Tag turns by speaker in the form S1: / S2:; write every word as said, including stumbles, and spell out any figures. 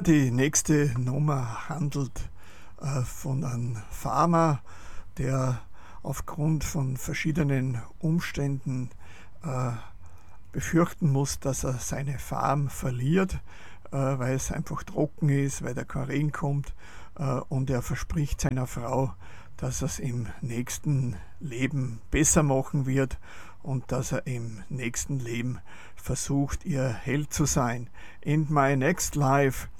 S1: Die nächste Nummer handelt äh, von einem Farmer, der aufgrund von verschiedenen Umständen äh, befürchten muss, dass er seine Farm verliert, äh, weil es einfach trocken ist, weil der kein Regen kommt, äh, und er verspricht seiner Frau, dass er es im nächsten Leben besser machen wird und dass er im nächsten Leben versucht, ihr Held zu sein. In my next life